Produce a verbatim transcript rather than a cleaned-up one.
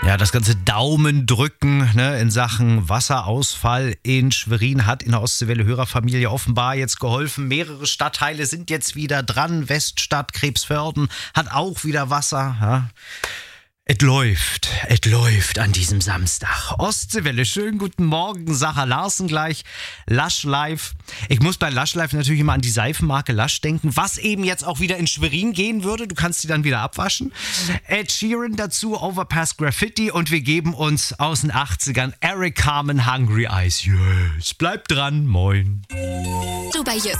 Ja, das ganze Daumendrücken ne, in Sachen Wasserausfall in Schwerin hat in der Ostseewelle-Hörerfamilie offenbar jetzt geholfen. Mehrere Stadtteile sind jetzt wieder dran. Weststadt, Krebsvörden hat auch wieder Wasser. Ja. Es läuft, es läuft an diesem Samstag. Ostseewelle, schönen guten Morgen, Sarah Larsen gleich, Lush Life. Ich muss bei Lush Life natürlich immer an die Seifenmarke Lush denken, was eben jetzt auch wieder in Schwerin gehen würde. Du kannst die dann wieder abwaschen. Ed Sheeran dazu, Overpass Graffiti und wir geben uns aus den achtzigern Eric Carmen, Hungry Eyes. Yes, bleib dran, moin. Du bei Yes